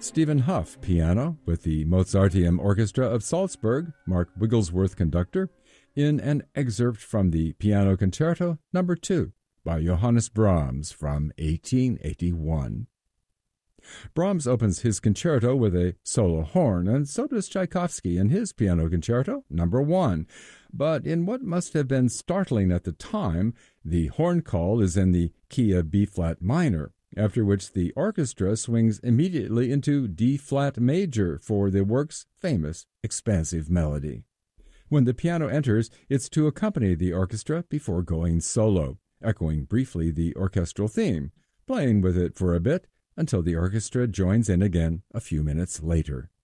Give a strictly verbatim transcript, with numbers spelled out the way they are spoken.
Stephen Huff, piano, with the Mozarteum Orchestra of Salzburg, Mark Wigglesworth, conductor, in an excerpt from the Piano Concerto Number two by Johannes Brahms from eighteen eighty-one. Brahms opens his concerto with a solo horn, and so does Tchaikovsky in his Piano Concerto Number one. But in what must have been startling at the time, the horn call is in the key of B-flat minor, after which the orchestra swings immediately into D-flat major for the work's famous expansive melody. When the piano enters, it's to accompany the orchestra before going solo, echoing briefly the orchestral theme, playing with it for a bit, until the orchestra joins in again a few minutes later.